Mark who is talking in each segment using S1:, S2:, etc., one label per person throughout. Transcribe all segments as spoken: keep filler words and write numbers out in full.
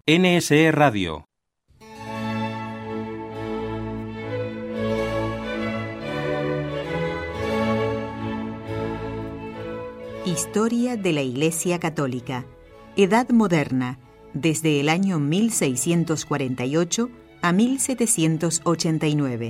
S1: N S E Radio.
S2: Historia de la Iglesia Católica. Edad moderna, desde el año mil seiscientos cuarenta y ocho a mil setecientos ochenta y nueve.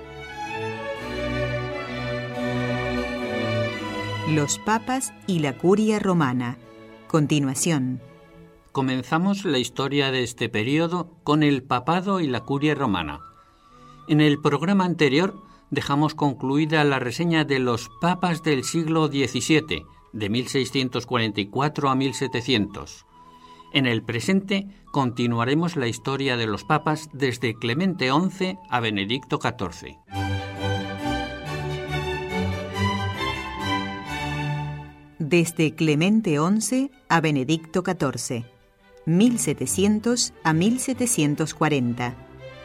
S2: Los papas y la curia romana. Continuación.
S3: Comenzamos la historia de este periodo con el papado y la curia romana. En el programa anterior dejamos concluida la reseña de los papas del siglo diecisiete, de mil seiscientos cuarenta y cuatro a mil setecientos. En el presente continuaremos la historia de los papas desde Clemente once a Benedicto catorce.
S2: Desde Clemente once a Benedicto catorce, mil setecientos a mil setecientos cuarenta.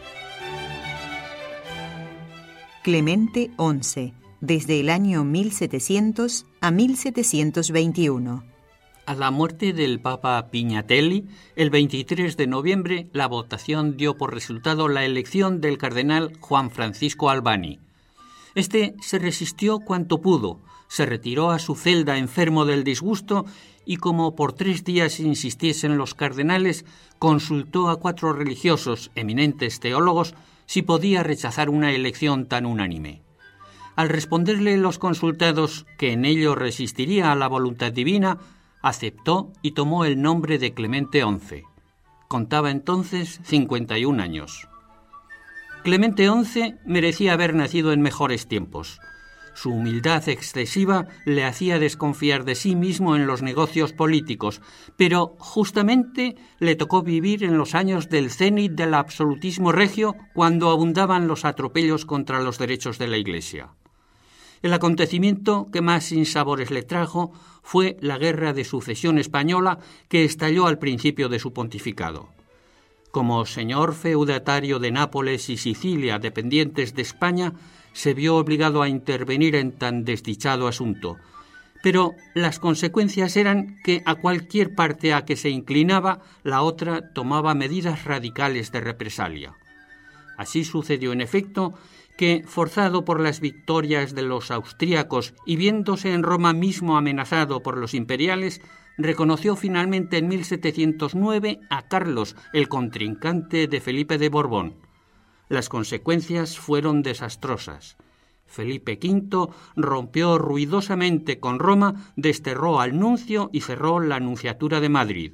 S2: Clemente once, desde el año mil setecientos a mil setecientos veintiuno.
S3: A la muerte del Papa Pignatelli, el veintitrés de noviembre, la votación dio por resultado la elección del cardenal Juan Francisco Albani. Este se resistió cuanto pudo, se retiró a su celda enfermo del disgusto y, como por tres días insistiesen los cardenales, consultó a cuatro religiosos, eminentes teólogos, si podía rechazar una elección tan unánime. Al responderle los consultados que en ello resistiría a la voluntad divina, aceptó y tomó el nombre de Clemente once. Contaba entonces cincuenta y un años. Clemente once merecía haber nacido en mejores tiempos. Su humildad excesiva le hacía desconfiar de sí mismo en los negocios políticos, pero justamente le tocó vivir en los años del cénit del absolutismo regio, cuando abundaban los atropellos contra los derechos de la Iglesia. El acontecimiento que más sinsabores le trajo fue la Guerra de Sucesión Española, que estalló al principio de su pontificado. Como señor feudatario de Nápoles y Sicilia, dependientes de España, se vio obligado a intervenir en tan desdichado asunto. Pero las consecuencias eran que a cualquier parte a que se inclinaba, la otra tomaba medidas radicales de represalia. Así sucedió en efecto que, forzado por las victorias de los austríacos y viéndose en Roma mismo amenazado por los imperiales, reconoció finalmente en mil setecientos nueve a Carlos, el contrincante de Felipe de Borbón. Las consecuencias fueron desastrosas. Felipe quinto rompió ruidosamente con Roma, desterró al nuncio y cerró la nunciatura de Madrid.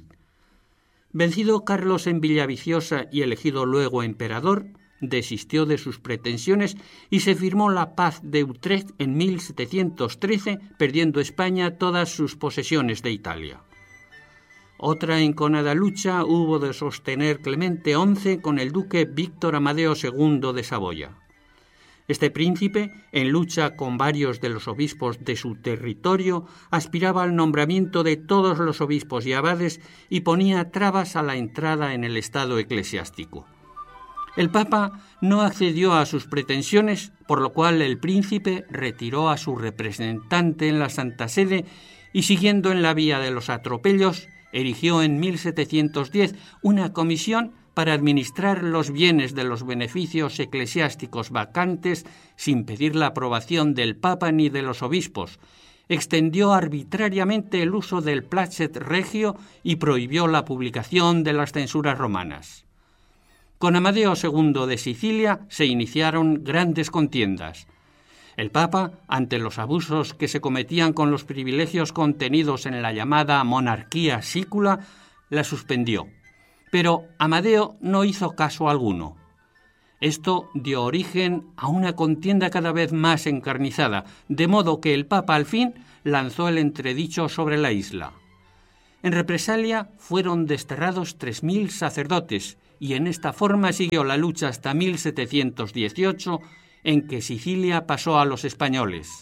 S3: Vencido Carlos en Villaviciosa y elegido luego emperador, desistió de sus pretensiones y se firmó la paz de Utrecht en mil setecientos trece, perdiendo España todas sus posesiones de Italia. Otra enconada lucha hubo de sostener Clemente once con el duque Víctor Amadeo segundo de Saboya. Este príncipe, en lucha con varios de los obispos de su territorio, aspiraba al nombramiento de todos los obispos y abades y ponía trabas a la entrada en el estado eclesiástico. El Papa no accedió a sus pretensiones, por lo cual el príncipe retiró a su representante en la Santa Sede y, siguiendo en la vía de los atropellos, erigió en mil setecientos diez una comisión para administrar los bienes de los beneficios eclesiásticos vacantes sin pedir la aprobación del Papa ni de los obispos. Extendió arbitrariamente el uso del placet regio y prohibió la publicación de las censuras romanas. Con Amadeo segundo de Sicilia se iniciaron grandes contiendas. El Papa, ante los abusos que se cometían con los privilegios contenidos en la llamada monarquía sícula, la suspendió. Pero Amadeo no hizo caso alguno. Esto dio origen a una contienda cada vez más encarnizada, de modo que el Papa al fin lanzó el entredicho sobre la isla. En represalia fueron desterrados tres mil sacerdotes, y en esta forma siguió la lucha hasta mil setecientos dieciocho, en que Sicilia pasó a los españoles.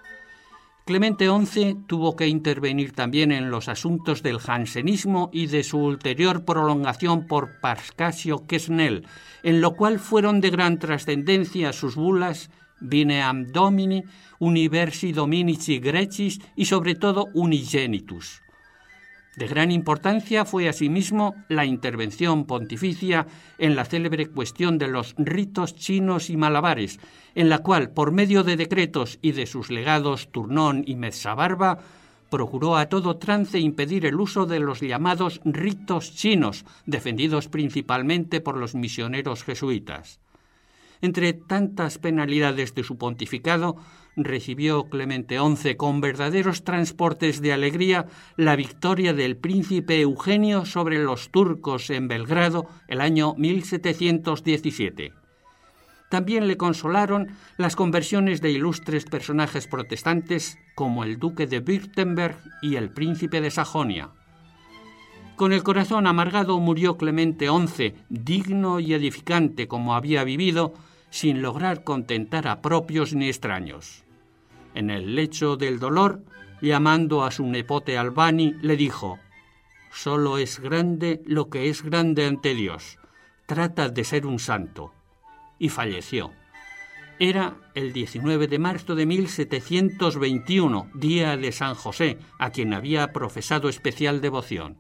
S3: Clemente once tuvo que intervenir también en los asuntos del jansenismo y de su ulterior prolongación por Pascasio Quesnel, en lo cual fueron de gran trascendencia sus bulas Vineam Domini, Universi Dominici Grecis y sobre todo Unigenitus. De gran importancia fue asimismo la intervención pontificia en la célebre cuestión de los ritos chinos y malabares, en la cual, por medio de decretos y de sus legados Turnón y Mezzabarba, procuró a todo trance impedir el uso de los llamados ritos chinos, defendidos principalmente por los misioneros jesuitas. Entre tantas penalidades de su pontificado, recibió Clemente once con verdaderos transportes de alegría la victoria del príncipe Eugenio sobre los turcos en Belgrado el año mil setecientos diecisiete. También le consolaron las conversiones de ilustres personajes protestantes como el duque de Württemberg y el príncipe de Sajonia. Con el corazón amargado murió Clemente once, digno y edificante como había vivido, sin lograr contentar a propios ni extraños. En el lecho del dolor, llamando a su nepote Albani, le dijo: «Solo es grande lo que es grande ante Dios. Trata de ser un santo». Y falleció. Era el diecinueve de marzo de mil setecientos veintiuno, día de San José, a quien había profesado especial devoción.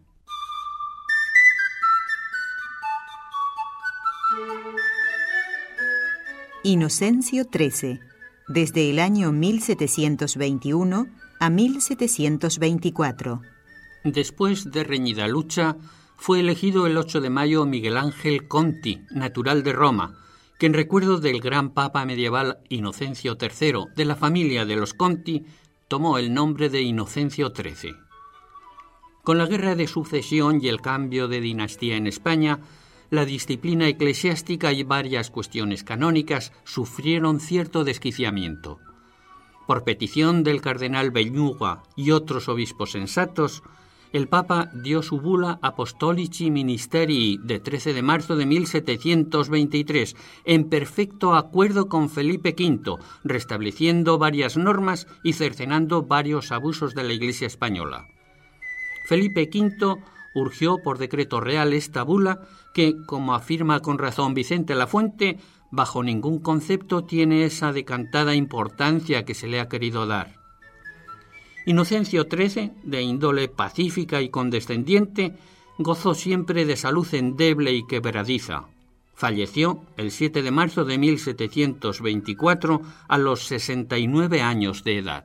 S2: Inocencio trece, desde el año mil setecientos veintiuno a mil setecientos veinticuatro.
S3: Después de reñida lucha, fue elegido el ocho de mayo Miguel Ángel Conti, natural de Roma, que en recuerdo del gran papa medieval Inocencio tercero, de la familia de los Conti, tomó el nombre de Inocencio trece. Con la guerra de sucesión y el cambio de dinastía en España, la disciplina eclesiástica y varias cuestiones canónicas sufrieron cierto desquiciamiento. Por petición del cardenal Belluga y otros obispos sensatos, el Papa dio su bula Apostolici Ministerii de trece de marzo de mil setecientos veintitrés, en perfecto acuerdo con Felipe quinto, restableciendo varias normas y cercenando varios abusos de la Iglesia española. Felipe quinto urgió por decreto real esta bula que, como afirma con razón Vicente Lafuente, bajo ningún concepto tiene esa decantada importancia que se le ha querido dar. Inocencio trece, de índole pacífica y condescendiente, gozó siempre de salud endeble y quebradiza. Falleció el siete de marzo de mil setecientos veinticuatro a los sesenta y nueve años de edad.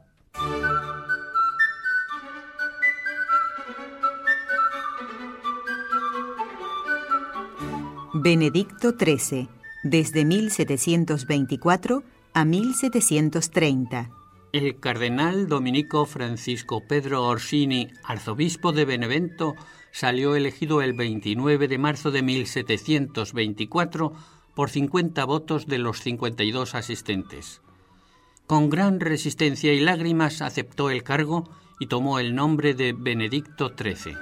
S2: Benedicto trece, desde mil setecientos veinticuatro a mil setecientos treinta.
S3: El cardenal dominico Francisco Pedro Orsini, arzobispo de Benevento, salió elegido el veintinueve de marzo de mil setecientos veinticuatro por cincuenta votos de los cincuenta y dos asistentes. Con gran resistencia y lágrimas aceptó el cargo y tomó el nombre de Benedicto trece.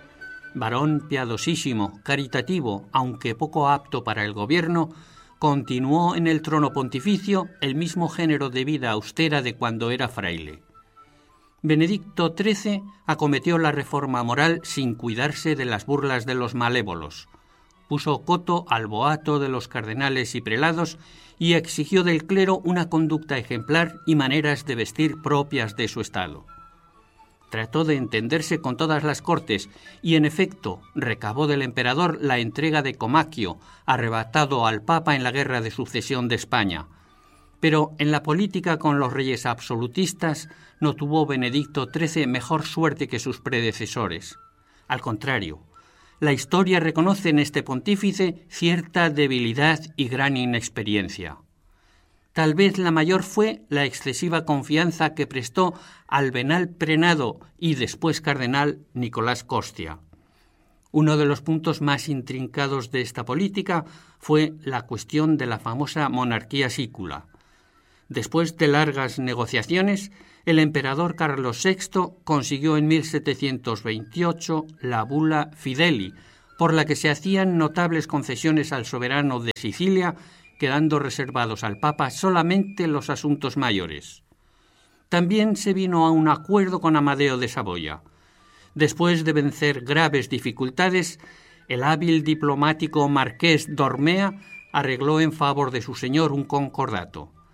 S3: Varón piadosísimo, caritativo, aunque poco apto para el gobierno, continuó en el trono pontificio el mismo género de vida austera de cuando era fraile. Benedicto trece acometió la reforma moral sin cuidarse de las burlas de los malévolos. Puso coto al boato de los cardenales y prelados y exigió del clero una conducta ejemplar y maneras de vestir propias de su estado. Trató de entenderse con todas las cortes y, en efecto, recabó del emperador la entrega de Comacchio, arrebatado al Papa en la Guerra de Sucesión de España. Pero en la política con los reyes absolutistas no tuvo Benedicto trece mejor suerte que sus predecesores. Al contrario, la historia reconoce en este pontífice cierta debilidad y gran inexperiencia. Tal vez la mayor fue la excesiva confianza que prestó al venal prenado y después cardenal Nicolás Costia. Uno de los puntos más intrincados de esta política fue la cuestión de la famosa monarquía sícula. Después de largas negociaciones, el emperador Carlos sexto consiguió en mil setecientos veintiocho la bula Fideli, por la que se hacían notables concesiones al soberano de Sicilia, quedando reservados al Papa solamente los asuntos mayores. También se vino a un acuerdo con Amadeo de Saboya. Después de vencer graves dificultades, el hábil diplomático marqués d'Ormea arregló en favor de su señor un concordato.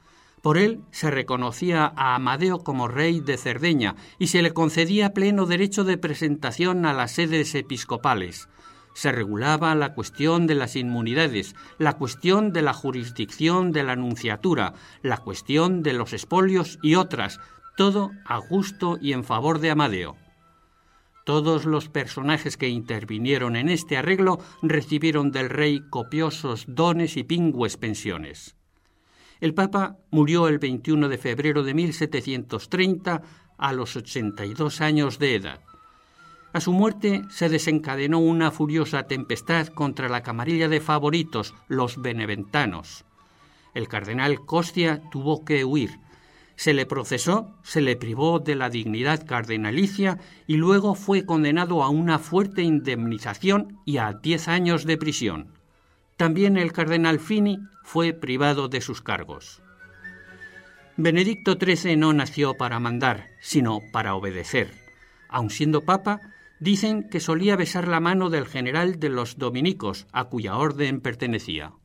S3: Por él se reconocía a Amadeo como rey de Cerdeña y se le concedía pleno derecho de presentación a las sedes episcopales. Se regulaba la cuestión de las inmunidades, la cuestión de la jurisdicción de la nunciatura, la cuestión de los expolios y otras, todo a gusto y en favor de Amadeo. Todos los personajes que intervinieron en este arreglo recibieron del rey copiosos dones y pingües pensiones. El Papa murió el veintiuno de febrero de mil setecientos treinta a los ochenta y dos años de edad. A su muerte se desencadenó una furiosa tempestad contra la camarilla de favoritos, los beneventanos. El cardenal Costia tuvo que huir. Se le procesó, se le privó de la dignidad cardenalicia y luego fue condenado a una fuerte indemnización y a diez años de prisión. También el cardenal Fini fue privado de sus cargos. Benedicto trece no nació para mandar, sino para obedecer. Aun siendo papa, dicen que solía besar la mano del general de los dominicos, a cuya orden pertenecía.